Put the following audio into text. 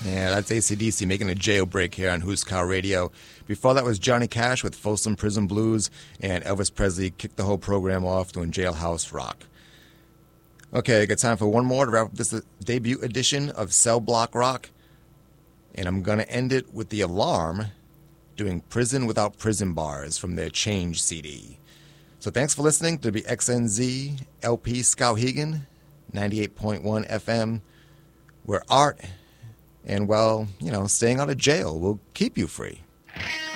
Yeah, that's AC/DC making a jailbreak here on Who's Car Radio. Before that was Johnny Cash with Folsom Prison Blues, and Elvis Presley kicked the whole program off doing Jailhouse Rock. Okay, I got time for one more to wrap up this debut edition of Cell Block Rock, and I'm going to end it with The Alarm doing Prison Without Prison Bars from their Change CD. So thanks for listening to the XNZ LP Skowhegan, 98.1 FM, where art and, well, staying out of jail will keep you free.